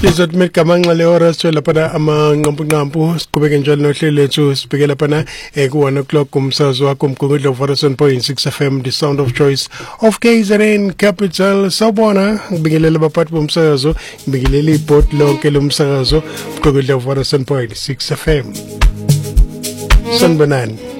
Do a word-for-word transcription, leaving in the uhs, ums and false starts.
Lizothi mekamanxa lehora sithola lapha amanqampunqampu siqhubeke njalo nohlelo lethu sibheke lapha eh ku one o'clock umsakazo wakho umgungudlo four seven point six F M the sound of choice of K Z N capital. Sawubona ngibingelela abaphathi bomsakazo ngibingelela iboard lonke lomsakazo umgungudlo four seven point six F M. Sanibonani.